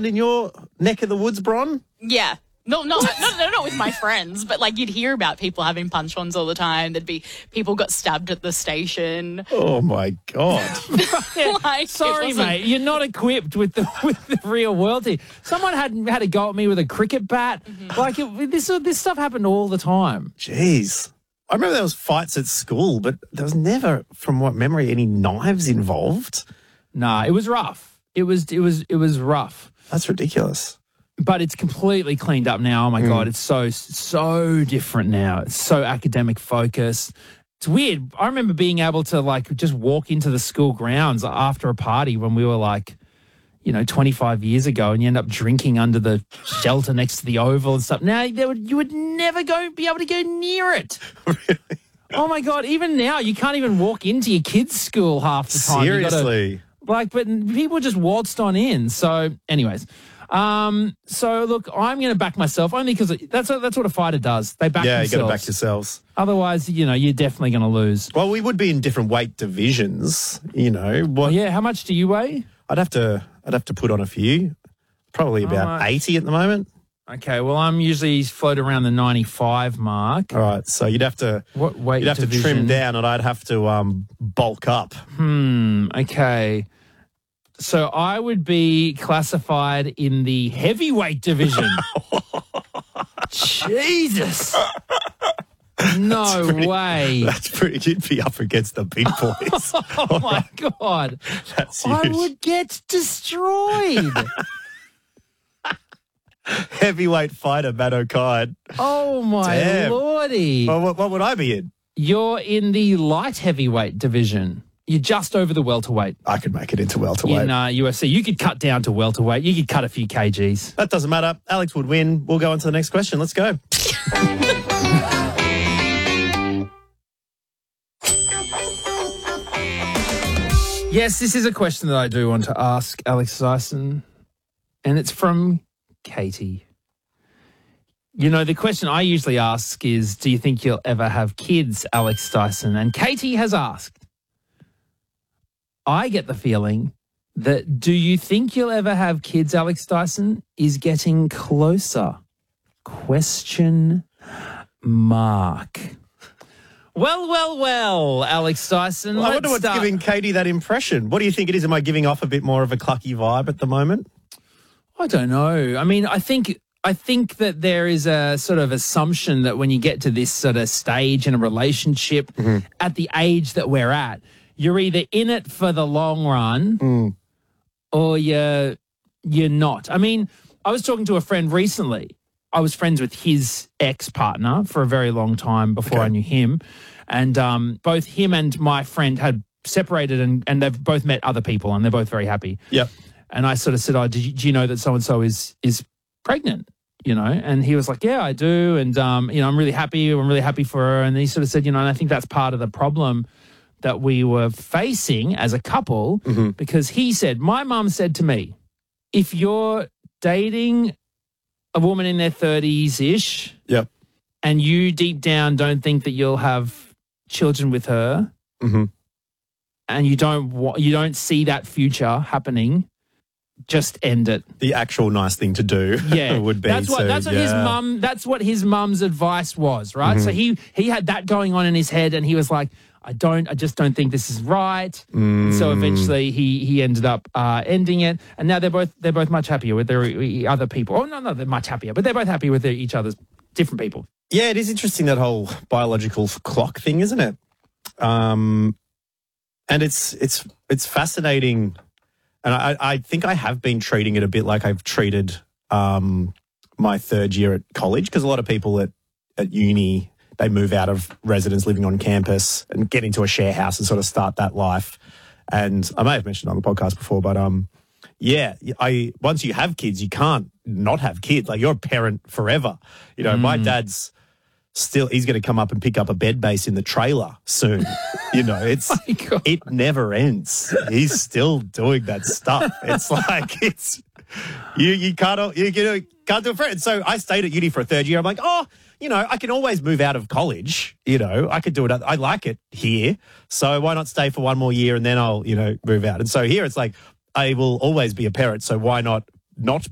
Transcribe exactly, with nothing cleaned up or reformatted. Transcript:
happen in your neck of the woods, Bron? Yeah. No, no, no, no, not with my friends, but like you'd hear about people having punch-ons all the time. There'd be people got stabbed at the station. Oh my God! Like, Sorry, it wasn't- mate, you're not equipped with the with the real world here. Someone had had a go at me with a cricket bat. Mm-hmm. Like it, this, this stuff happened all the time. Jeez. I remember there was fights at school, but there was never, from what memory, any knives involved. Nah, it was rough. It was it was it was rough. That's ridiculous. But it's completely cleaned up now. Oh, my God. It's so, so different now. It's so academic focused. It's weird. I remember being able to, like, just walk into the school grounds after a party when we were, like, you know, twenty-five years ago, and you end up drinking under the shelter next to the Oval and stuff. Now, they would, you would never go be able to go near it. Really? Oh, my God. Even now, you can't even walk into your kids' school half the time. You gotta, Seriously? like, but people just waltzed on in. So, anyways. Um, so look, I'm going to back myself only because that's a, that's what a fighter does. They back Yeah, themselves. you got to back yourselves. Otherwise, you know, you're definitely going to lose. Well, we would be in different weight divisions, you know. What? Oh, yeah, how much do you weigh? I'd have to, I'd have to put on a few. Probably about Alright. eighty at the moment. Okay, well, I'm usually float around the ninety-five mark. All right, so you'd have to, What weight you'd have to division? trim down, and I'd have to um, bulk up. Hmm, okay. So I would be classified in the heavyweight division. Jesus. No pretty- way. That's pretty. You'd be up against the big boys. Oh, my God. That's I huge. would get destroyed. Heavyweight fighter, Matt O'Kine. Oh, my Damn. lordy. Well, what, what would I be in? You're in the light heavyweight division. You're just over the welterweight I could make it into welterweight. in uh, U F C. You could cut down to welterweight. You could cut a few kgs. That doesn't matter. Alex would win. We'll go on to the next question. Let's go. Yes, this is a question that I do want to ask Alex Dyson, and it's from Katie. You know, the question I usually ask is, do you think you'll ever have kids, Alex Dyson? And Katie has asked, I get the feeling that do you think you'll ever have kids, Alex Dyson, is getting closer. Question mark. Well, well, well, Alex Dyson. Well, I wonder let's what's start- giving Katie that impression. What do you think it is? Am I giving off a bit more of a clucky vibe at the moment? I don't know. I mean, I think I think that there is a sort of assumption that when you get to this sort of stage in a relationship, at the age that we're at, you're either in it for the long run or you're you're not. I mean, I was talking to a friend recently. I was friends with his ex-partner for a very long time before Okay. I knew him. And um, both him and my friend had separated and, and they've both met other people and they're both very happy. Yep. And I sort of said, oh, did you, do you know that so-and-so is is pregnant? You know, and he was like, yeah, I do. And, um, you know, I'm really happy. I'm really happy for her. And he sort of said, you know, and I think that's part of the problem that we were facing as a couple because he said, my mum said to me, if you're dating a woman in their thirties-ish Yep. and you deep down don't think that you'll have children with her Mm-hmm. and you don't wa- you don't see that future happening, just end it. The actual nice thing to do Yeah, would be. that's what to, that's what his yeah. mum that's what his mum's advice was, right? Mm-hmm. So he he had that going on in his head, and he was like, I don't, I just don't think this is right. Mm. And so eventually he he ended up uh, ending it, and now they're both they're both much happier with their e- other people. Oh no, no, they're much happier, but they're both happy with their, each other's different people. Yeah, it is interesting, that whole biological clock thing, isn't it? Um, and it's it's it's fascinating, and I, I think I have been treating it a bit like I've treated um, my third year at college, because a lot of people at, at uni, they move out of residence, living on campus, and get into a share house and sort of start that life. And I may have mentioned it on the podcast before, but um, yeah, I once you have kids, you can't not have kids. Like, you're a parent forever. You know, my dad's still, he's going to come up and pick up a bed base in the trailer soon. You know, it's My God. it never ends. He's still doing that stuff. It's like it's you you can't you, you know, can't do it for it. So I stayed at uni for a third year. I'm like, oh, you know, I can always move out of college. You know, I could do it. I like it here, so why not stay for one more year and then I'll, you know, move out. And so here it's like, I will always be a parent. So why not not